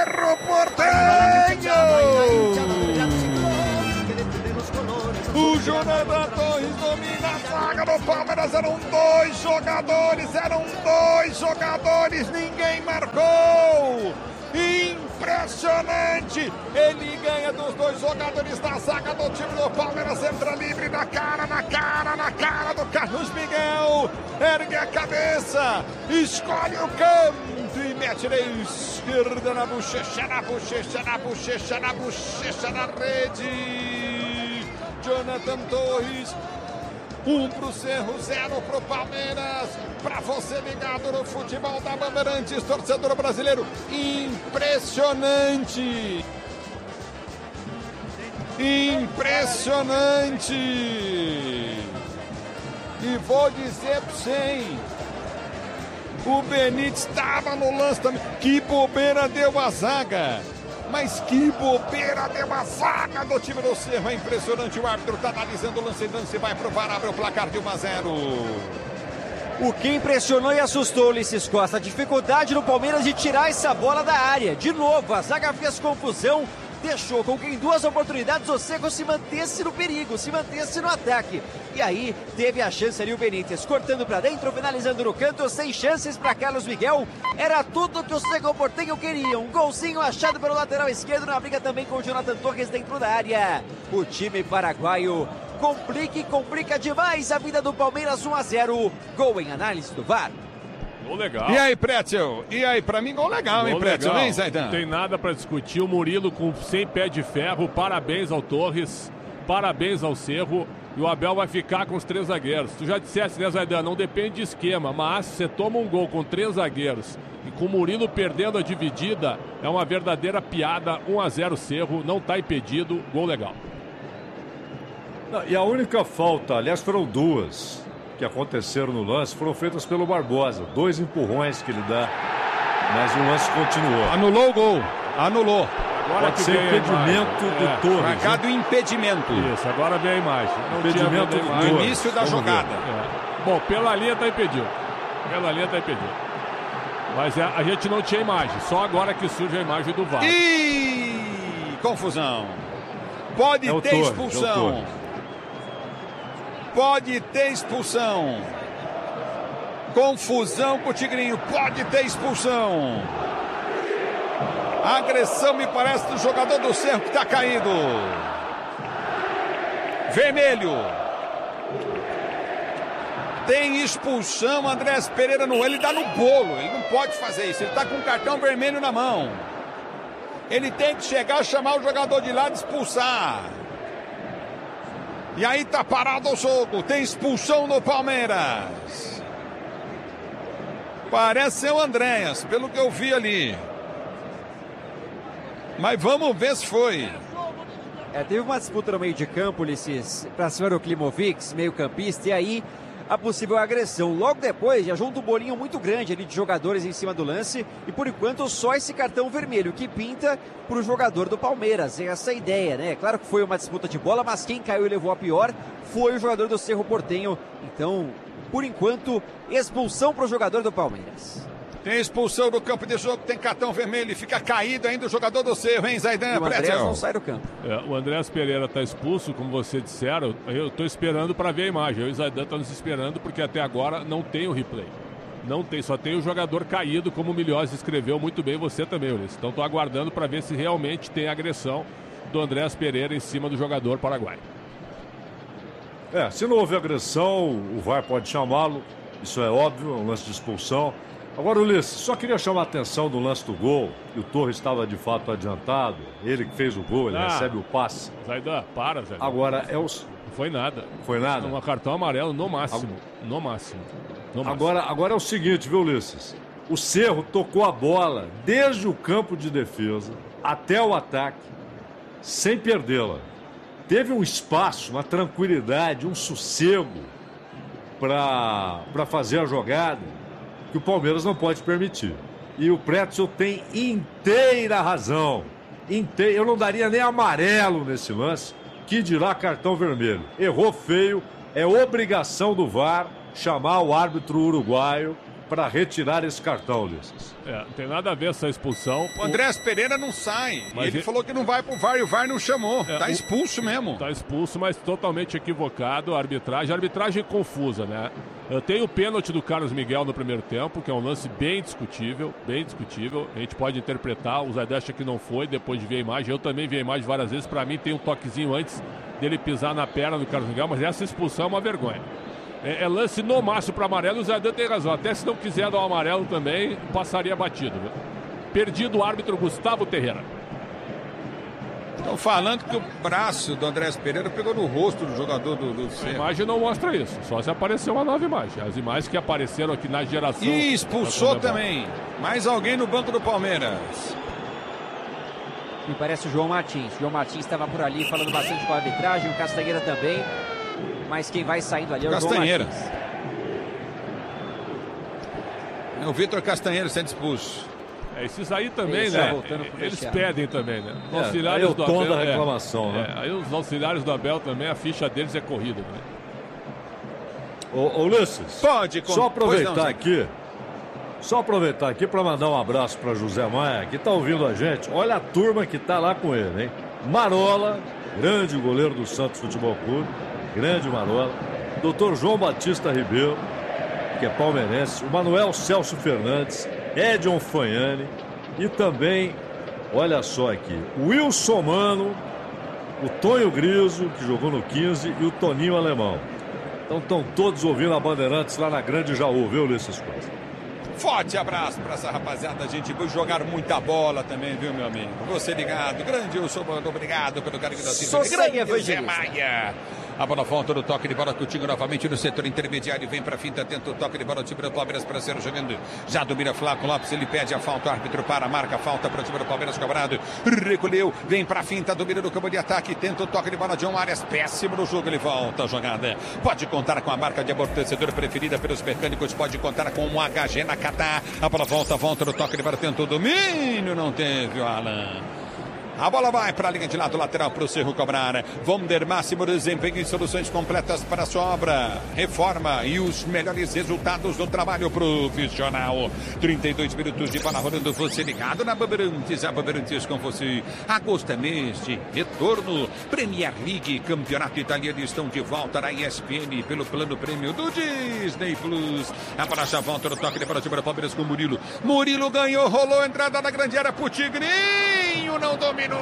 Cerro Porteño! O Jonathan Torres domina a zaga do Palmeiras. Eram dois jogadores, ninguém marcou. Impressionante! Ele ganha dos dois jogadores da zaga do time do Palmeiras. Entra livre na cara do Carlos Miguel. Ergue a cabeça, escolhe o canto e mete na esquerda, na bochecha, na rede. Jonathan Torres, 1 pro Cerro, 0 pro Palmeiras. Pra você ligado no futebol da Bandeirantes, torcedor brasileiro, impressionante! Impressionante! E vou dizer pra você, o Benítez estava no lance também. Que bobeira deu a zaga! Mas que bobeira deu a zaga do time do Cerro. É impressionante, o árbitro está analisando o lance vai pro VAR, abre o placar de 1-0. O que impressionou e assustou o Ulisses Costa, a dificuldade do Palmeiras de tirar essa bola da área. De novo, a zaga fez confusão, deixou com que em 2 oportunidades o Cerro se mantesse no perigo, se mantesse no ataque. E aí teve a chance ali o Benítez, cortando para dentro, finalizando no canto, sem chances para Carlos Miguel. Era tudo que o Cerro Porteño queria, um golzinho achado pelo lateral esquerdo na briga também com o Jonathan Torres dentro da área. O time paraguaio complica demais a vida do Palmeiras. 1-0, gol em análise do VAR. Gol legal. E aí, Pretzel? E aí, pra mim, gol legal, hein, Pretzel? Hein, Zaidan? Não tem nada pra discutir. O Murilo sem pé de ferro. Parabéns ao Torres. Parabéns ao Cerro. E o Abel vai ficar com os 3 zagueiros. Tu já disseste, né, Zaidan? Não depende de esquema. Mas você toma um gol com 3 zagueiros e com o Murilo perdendo a dividida, é uma verdadeira piada. 1-0 Cerro. Não tá impedido. Gol legal. E a única falta, aliás, foram 2 que aconteceram no lance, foram feitas pelo Barbosa. 2 empurrões que ele dá, mas o lance continuou. Anulou o gol. Anulou. Agora pode ser impedimento do Torres. Marcado impedimento. Isso, agora vem a imagem. Não impedimento do Torres. No início da jogada. Bom, pela linha tá impedido. Mas a gente não tinha imagem. Só agora que surge a imagem do VAR. Confusão. Pode ter expulsão. Pode ter expulsão. Confusão com o Tigrinho. Pode ter expulsão. Agressão, me parece, do jogador do Cerro que está caído. Vermelho. Tem expulsão, Andrés Pereira no ele dá no bolo. Ele não pode fazer isso. Ele está com um cartão vermelho na mão. Ele tem que chegar, chamar o jogador de lado e expulsar. E aí tá parado o jogo. Tem expulsão no Palmeiras. Parece ser o Andréas, pelo que eu vi ali. Mas vamos ver se foi. Teve uma disputa no meio de campo, Ulisses, para cima do Klimovic, meio campista, e aí a possível agressão. Logo depois, já junta um bolinho muito grande ali de jogadores em cima do lance, e por enquanto só esse cartão vermelho que pinta para o jogador do Palmeiras. É essa a ideia, né? Claro que foi uma disputa de bola, mas quem caiu e levou a pior foi o jogador do Cerro Porteño. Então, por enquanto, expulsão para o jogador do Palmeiras. Tem expulsão do campo de jogo, tem cartão vermelho e fica caído ainda o jogador do Cerro, hein, Zaidan? O Andrés não sai do campo. O Andrés Pereira está expulso, como vocês disseram. Eu estou esperando para ver a imagem. Eu e o Zaidan estamos esperando porque até agora não tem o replay. Não tem, só tem o jogador caído, como o Milhós escreveu muito bem, você também, Ulisses. Então estou aguardando para ver se realmente tem agressão do Andrés Pereira em cima do jogador paraguaio. Se não houver agressão, o VAR pode chamá-lo. Isso é óbvio, é um lance de expulsão. Agora, Ulisses, só queria chamar a atenção do lance do gol, e o Torres estava de fato adiantado, ele que fez o gol, ele recebe o passe. Zaidan, Zaidan. Agora é o... Não foi nada. Foi nada? Um cartão amarelo no máximo. No máximo. Agora é o seguinte, viu, Ulisses? O Cerro tocou a bola desde o campo de defesa até o ataque, sem perdê-la. Teve um espaço, uma tranquilidade, um sossego para fazer a jogada que o Palmeiras não pode permitir. E o Pretzel tem inteira razão. Eu não daria nem amarelo nesse lance, que dirá cartão vermelho. Errou feio, é obrigação do VAR chamar o árbitro uruguaio para retirar esse cartão, Ulisses. Não tem nada a ver essa expulsão. O Andrés Pereira não sai. Mas Ele falou que não vai pro VAR e o VAR não chamou. Tá expulso mesmo. Tá expulso, mas totalmente equivocado. A arbitragem confusa, né? Eu tenho o pênalti do Carlos Miguel no primeiro tempo, que é um lance bem discutível, bem discutível. A gente pode interpretar, o Zé acha que não foi, depois de ver a imagem. Eu também vi a imagem várias vezes. Para mim tem um toquezinho antes dele pisar na perna do Carlos Miguel, mas essa expulsão é uma vergonha. É lance no máximo para amarelo, o Zé tem razão. Até se não quiser dar o amarelo também, passaria batido. Viu? Perdido o árbitro Gustavo Terreira. Estão falando que o braço do Andrés Pereira pegou no rosto do jogador do A Cerro. imagem não mostra isso, só se apareceu uma nova imagem. As imagens que apareceram aqui na geração. E expulsou também. Mais alguém no banco do Palmeiras. Me parece o João Martins. O João Martins estava por ali falando bastante com a arbitragem, o Castanheira também. Mas quem vai saindo ali é o Castanheira. João Martins. É o Vitor Castanheira sendo expulso. Esses aí também, Isso, né? voltando pro Eles vestiário. pedem também, né? Os Aí auxiliares o do tom Abel. da reclamação, né? Aí os auxiliares do Abel também, a ficha deles é corrida, né? Ô Ulisses, Pode, só aproveitar pois não, aqui. Só aproveitar aqui para mandar um abraço para José Maia, que tá ouvindo a gente. Olha a turma que tá lá com ele, hein? Marola, grande goleiro do Santos Futebol Clube, grande Marola. Dr. João Batista Ribeiro, que é palmeirense. O Manuel Celso Fernandes, Edion Fanhani e também, olha só aqui, o Wilson Mano, o Tonho Griso, que jogou no 15, e o Toninho Alemão. Então estão todos ouvindo a Bandeirantes lá na Grande Jaú, viu, Ulisses Costa? Forte abraço para essa rapaziada, gente. Jogaram muita bola também, viu, meu amigo? Você ligado. Grande Wilson Mano, obrigado pelo carinho da Sossega, grande Evangelista. Zé Maia. A bola volta no toque de bola, Coutinho novamente no setor intermediário, vem pra finta, tenta o toque de bola, o time do Palmeiras para ser jogando, já domina Flávio Lopes, ele pede a falta, o árbitro para, marca a falta para o time do Palmeiras, cobrado, recolheu, vem pra finta, domina no campo de ataque, tenta o toque de bola, John Arias, péssimo no jogo, ele volta a jogada, pode contar com a marca de amortecedor preferida pelos mecânicos, pode contar com um HG na Catar, a bola volta no toque de bola, tenta o domínio, não teve o Alan. A bola vai para a linha de lado lateral para o Cerro cobrar. Vonder máximo desempenho em soluções completas para a sua obra. Reforma e os melhores resultados do trabalho profissional. 32 minutos de bola rolando. Você ligado na Bandeirantes. A Bandeirantes com você. Agosto é mês de retorno. Premier League, Campeonato Italiano estão de volta na ESPN pelo plano prêmio do Disney Plus. A bola já volta no toque de bola para o Palmeiras com Murilo. Murilo ganhou, rolou a entrada na grande área para o Tigrinho. Não dominou.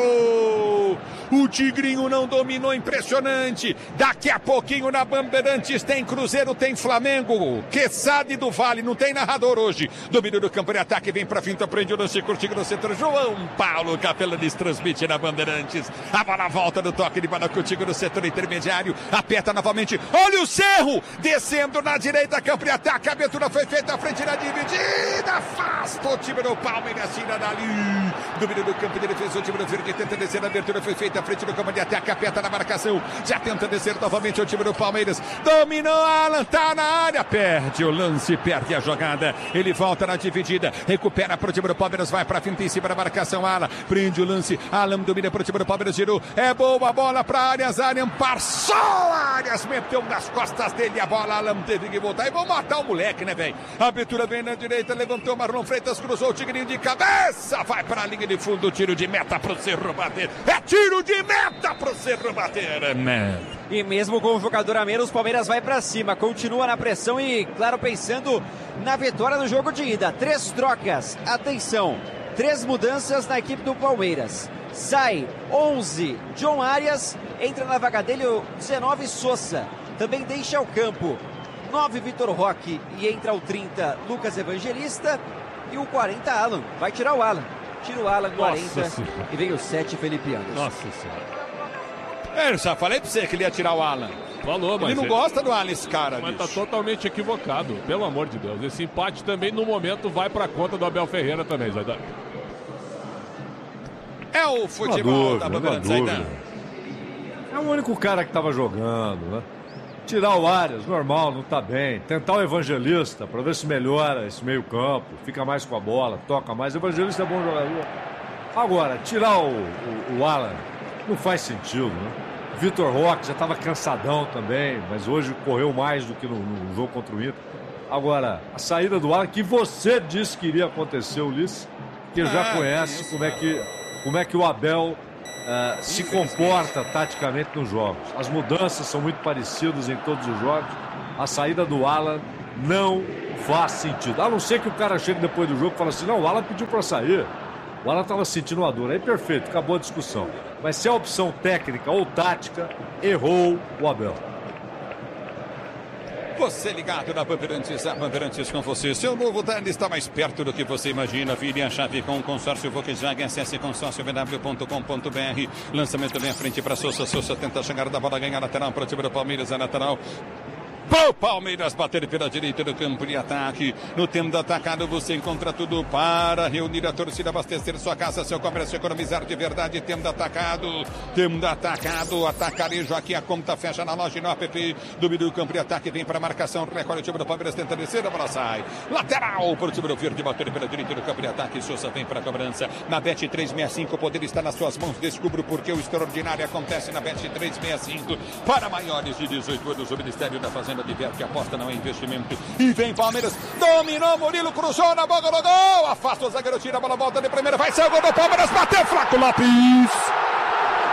O Tigrinho não dominou, impressionante. Daqui a pouquinho na Bandeirantes tem Cruzeiro, tem Flamengo. Queçade do Vale, não tem narrador hoje. Domínio do campo de ataque, vem pra finta, prende o lance curtinho no centro. João Paulo Capelanes transmite na Bandeirantes. A bola volta do toque de bola contigo no setor intermediário. Aperta novamente, olha o Cerro, descendo na direita, campo de ataque. A abertura foi feita à frente na dividida. Afasta o time do Palmeiras, tira dali. Domínio do campo de defesa, o time do Verde tenta descer, a abertura foi feita à frente do campo de ataque, aperta na marcação, já tenta descer novamente o time do Palmeiras, dominou Alan, tá na área, perde o lance, perde a jogada, ele volta na dividida, recupera para o time do Palmeiras, vai para finta em cima da marcação, Alan, prende o lance, Alan domina para o time do Palmeiras, girou, é boa a bola para Arias, Arias passou, Arias meteu nas costas dele a bola, Alan teve que voltar e vão matar o moleque, né, velho? A abertura vem na direita, levantou Marlon Freitas, cruzou o Tigrinho de cabeça, vai para a linha de fundo, tiro de meta pro Cerro bater. É tiro de meta pro Cerro bater. E mesmo com o jogador a menos, o Palmeiras vai pra cima, continua na pressão e, claro, pensando na vitória do jogo de ida. 3 trocas, atenção, 3 mudanças na equipe do Palmeiras. Sai 11 John Arias, entra na vaga dele o 19 Sousa. Também deixa o campo 9 Vitor Roque e entra o 30 Lucas Evangelista e o 40 Alan. Vai tirar o Alan. Tira o Alan, 40, e vem o 7 Felipe Anderson. Nossa Senhora. Eu já falei pra você que ele ia tirar o Alan. Falou, mas ele não gosta do Alan, esse cara, mas bicho. tá totalmente equivocado, pelo amor de Deus. Esse empate também, no momento, vai pra conta do Abel Ferreira também, Zaidan. É o futebol da Bandeirantes, Zaidan. É o único cara que tava jogando, né? Tirar o Arias, normal, não tá bem. Tentar o Evangelista para ver se melhora esse meio campo, fica mais com a bola, toca mais. O Evangelista é bom jogador. Agora, tirar o Alan não faz sentido, né? Vitor Roque já estava cansadão também, mas hoje correu mais do que no jogo contra o Inter. Agora, a saída do Alan, que você disse que iria acontecer, Ulisses, que já conhece como é que o Abel se comporta taticamente nos jogos. As mudanças são muito parecidas em todos os jogos. A saída do Alan não faz sentido. A não ser que o cara chegue depois do jogo e fale assim, não, o Alan pediu para sair. O Alan estava sentindo uma dor. Aí perfeito, acabou a discussão. Mas se é opção técnica ou tática, errou o Abel. Você ligado na Bandeirantes, a Bandeirantes com você. Seu novo Dani está mais perto do que você imagina. Vire a chave com o consórcio Volkswagen. Acesse consórciovw.com.br. Lançamento vem à frente para Sousa. Sousa tenta chegar da bola, ganha lateral para o time do Palmeiras. A lateral. O Palmeiras bater pela direita do campo de ataque. No tempo do atacado você encontra tudo para reunir a torcida, abastecer sua casa, seu comércio, economizar de verdade. Tempo do atacado, atacarejo aqui, a conta fecha na loja no app do meio do campo de ataque. Vem para a marcação, recolhe o time do Palmeiras, tenta descer, a bola sai. Lateral para o time do Verde, bater pela direita do campo de ataque. Sousa vem para a cobrança. Na Bet365, o poder está nas suas mãos. Descubra porque o extraordinário acontece na Bet365. Para maiores de 18 anos, o Ministério da Fazenda diverte, aposta não é investimento. E vem Palmeiras, dominou, Murilo cruzou na boca do gol, afasta o zagueiro, tira a bola, volta de primeira, vai ser o gol do Palmeiras, bateu Flaco Lopes.